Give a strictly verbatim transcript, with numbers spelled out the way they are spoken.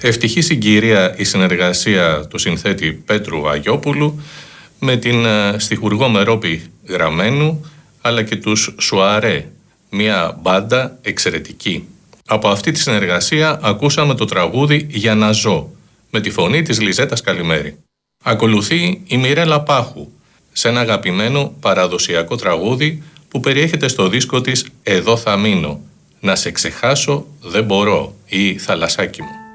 Ευτυχή συγκυρία η συνεργασία του συνθέτη Πέτρου Αγιόπουλου με την στιχουργό Μερόπη Γραμμένου, αλλά και τους Σουαρέ, μια μπάντα εξαιρετική. Από αυτή τη συνεργασία ακούσαμε το τραγούδι «Για να ζω» με τη φωνή της Λιζέτας Καλημέρη. Ακολουθεί η Μιρέλα Πάχου σε ένα αγαπημένο παραδοσιακό τραγούδι που περιέχεται στο δίσκο της «Εδώ θα μείνω», «Να σε ξεχάσω δεν μπορώ» ή «Θαλασσάκι μου».